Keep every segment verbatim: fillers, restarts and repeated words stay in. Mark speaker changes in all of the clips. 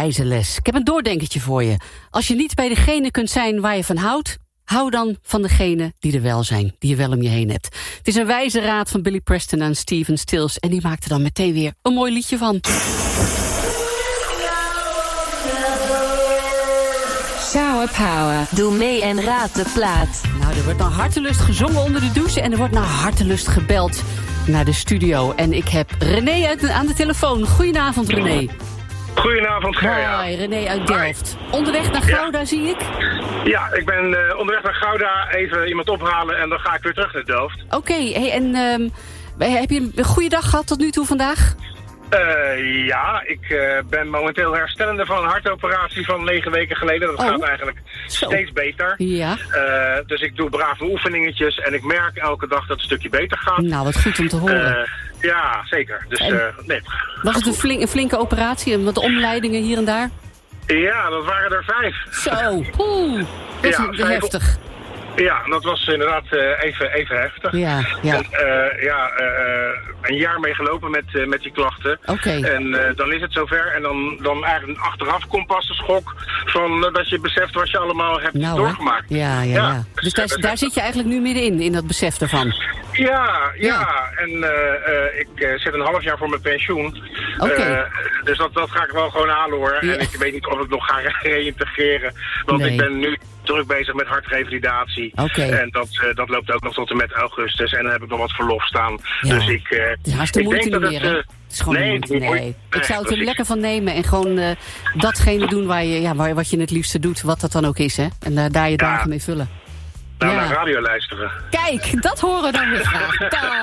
Speaker 1: wijze les. Ik heb een doordenkertje voor je. Als je niet bij degene kunt zijn waar je van houdt, hou dan van degene die er wel zijn, die je wel om je heen hebt. Het is een wijze raad van Billy Preston aan Stephen Stills en die maakte dan meteen weer een mooi liedje van.
Speaker 2: Shower Power. Doe mee en raad de plaat.
Speaker 1: Nou, er wordt naar hartelust gezongen onder de douche en er wordt naar hartelust gebeld naar de studio. En ik heb René uit, aan de telefoon. Goedenavond, René.
Speaker 3: Goedenavond, Gerja.
Speaker 1: Hoi, René uit Delft. Hi. Onderweg naar Gouda, ja. Zie ik?
Speaker 3: Ja, ik ben uh, onderweg naar Gouda, even iemand ophalen en dan ga ik weer terug naar Delft.
Speaker 1: Oké, okay, hey, en um, heb je een goede dag gehad tot nu toe vandaag?
Speaker 3: Uh, ja, ik uh, ben momenteel herstellende van een hartoperatie van negen weken geleden. Dat oh. gaat eigenlijk Zo. steeds beter.
Speaker 1: Ja.
Speaker 3: Uh, dus ik doe brave oefeningetjes en ik merk elke dag dat het een stukje beter gaat.
Speaker 1: Nou, wat goed om te horen.
Speaker 3: Uh, ja, zeker. Dus, uh, nee,
Speaker 1: was het een, flink, een flinke operatie en wat omleidingen hier en daar?
Speaker 3: Ja, dat waren er vijf.
Speaker 1: Zo, oeh, dat is ja, heftig.
Speaker 3: Ja, dat was inderdaad uh, even, even heftig.
Speaker 1: Ja, ja.
Speaker 3: En, uh, ja uh, een jaar mee gelopen met, uh, met die klachten.
Speaker 1: Oké. Okay.
Speaker 3: En uh, dan is het zover. En dan, dan eigenlijk achteraf komt pas de schok van uh, dat je beseft wat je allemaal hebt
Speaker 1: nou,
Speaker 3: doorgemaakt.
Speaker 1: Ja, ja, ja. ja. Dus daar, daar zit je eigenlijk nu middenin, in dat besef ervan.
Speaker 3: Ja, ja. ja. En uh, uh, ik uh, zit een half jaar voor mijn pensioen.
Speaker 1: Oké. Okay.
Speaker 3: Uh, dus dat, dat ga ik wel gewoon halen hoor. Ja. En ik weet niet of ik nog ga reïntegreren. Want nee. ik ben nu druk bezig met hartrevalidatie.
Speaker 1: Okay.
Speaker 3: En dat, uh, dat loopt ook nog tot en met augustus. En dan heb ik nog wat verlof staan.
Speaker 1: Ja.
Speaker 3: Dus ik, uh,
Speaker 1: het is hartstikke moeite niet meer, hè?
Speaker 3: Uh,
Speaker 1: het is gewoon
Speaker 3: nee,
Speaker 1: moeite. Nee. nee. Ik zou het er
Speaker 3: precies.
Speaker 1: lekker van nemen en gewoon uh, datgene doen waar je, ja, waar, wat je het liefste doet. Wat dat dan ook is, hè? En uh, daar je dagen ja. mee vullen.
Speaker 3: Nou,
Speaker 1: ja.
Speaker 3: naar radio luisteren.
Speaker 1: Kijk, dat horen we dan weer graag.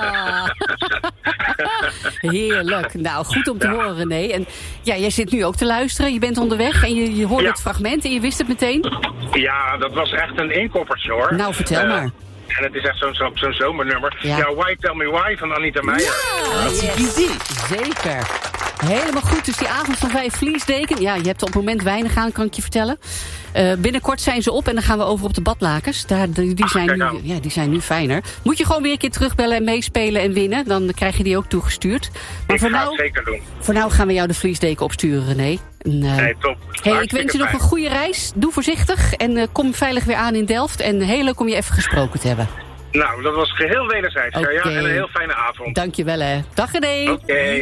Speaker 1: Heerlijk. Nou, goed om te ja. horen, René. En ja, jij zit nu ook te luisteren. Je bent onderweg en je, je hoorde ja. het fragment en je wist het meteen.
Speaker 3: Ja, dat was echt een inkoppertje, hoor.
Speaker 1: Nou, vertel uh, maar.
Speaker 3: En het is echt zo'n zo, zo'n zomernummer. Ja. ja, Why Tell Me Why van Anita Meijer.
Speaker 1: Ja, yes. Zeker. Helemaal goed. Dus die avond van vijf vliesdeken. Ja, je hebt op het moment weinig aan, kan ik je vertellen. Uh, binnenkort zijn ze op en dan gaan we over op de badlakens. Daar, die, die, zijn nu, ja, die zijn nu fijner. Moet je gewoon weer een keer terugbellen en meespelen en winnen. Dan krijg je die ook toegestuurd. Maar
Speaker 3: ik
Speaker 1: voor
Speaker 3: ga
Speaker 1: nou,
Speaker 3: het zeker doen.
Speaker 1: Voor nou gaan we jou de vliesdeken opsturen, René. En, uh,
Speaker 3: nee, top.
Speaker 1: Hey, ik wens je nog een goede reis. Doe voorzichtig en uh, kom veilig weer aan in Delft. En heel leuk om je even gesproken te hebben.
Speaker 3: Nou, dat was geheel wederzijds.
Speaker 1: Okay.
Speaker 3: Ja, en een heel fijne avond.
Speaker 1: Dank je wel, hè. Dag, René.
Speaker 3: Oké. Okay.